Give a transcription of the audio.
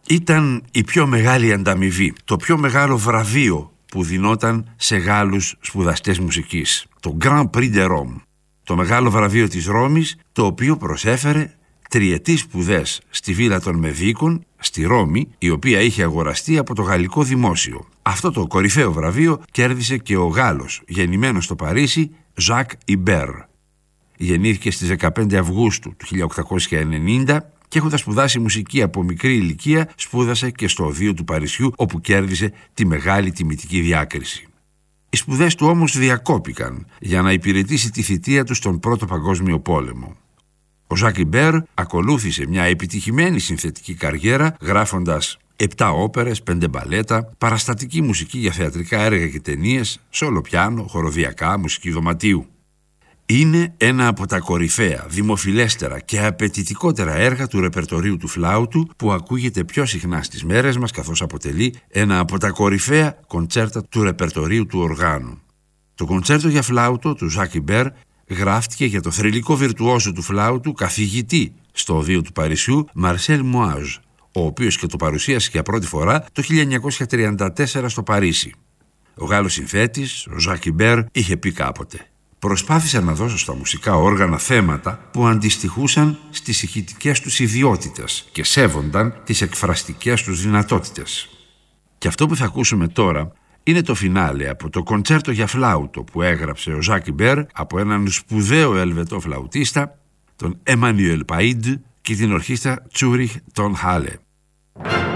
Ήταν η πιο μεγάλη ανταμοιβή, το πιο μεγάλο βραβείο που δινόταν σε Γάλλους σπουδαστές μουσικής. Το Grand Prix de Rome, το μεγάλο βραβείο της Ρώμης, το οποίο προσέφερε τριετής σπουδές στη Βίλα των Μεδίκων, στη Ρώμη, η οποία είχε αγοραστεί από το γαλλικό δημόσιο. Αυτό το κορυφαίο βραβείο κέρδισε και ο Γάλλος, γεννημένος στο Παρίσι, Jacques Ibert. Γεννήθηκε στις 15 Αυγούστου του 1890 και έχοντας σπουδάσει μουσική από μικρή ηλικία, σπούδασε και στο Οδείο του Παρισιού, όπου κέρδισε τη μεγάλη τιμητική διάκριση. Οι σπουδές του όμως διακόπηκαν για να υπηρετήσει τη θητεία του στον Πρώτο Παγκόσμιο Πόλεμο. Ο Jacques Ibert ακολούθησε μια επιτυχημένη συνθετική καριέρα, γράφοντας 7 όπερες, 5 μπαλέτα, παραστατική μουσική για θεατρικά έργα και ταινίες, σόλο πιάνο, χοροδιακά, μουσική δωματίου. Είναι ένα από τα κορυφαία, δημοφιλέστερα και απαιτητικότερα έργα του ρεπερτορίου του φλάουτου, που ακούγεται πιο συχνά στις μέρες μας, καθώς αποτελεί ένα από τα κορυφαία κοντσέρτα του ρεπερτορίου του οργάνου. Το κοντσέρτο για φλάουτο του Jacques Ibert γράφτηκε για το θρυλικό βιρτουόσο του φλάουτου, καθηγητή στο Οδείο του Παρισιού, Marcel Moage, ο οποίος και το παρουσίασε για πρώτη φορά το 1934 στο Παρίσι. Ο Γάλλος συνθέτης, ο Jacques Ibert, είχε πει κάποτε: «Προσπάθησα να δώσω στα μουσικά όργανα θέματα που αντιστοιχούσαν στις ηχητικές τους ιδιότητες και σέβονταν τις εκφραστικές τους δυνατότητες». Και αυτό που θα ακούσουμε τώρα είναι το φινάλε από το κοντσέρτο για φλάουτο που έγραψε ο Jacques Ibert από έναν σπουδαίο Ελβετό φλαουτίστα, τον Emmanuel Paide, και την ορχήστρα Zurich Tonhalle.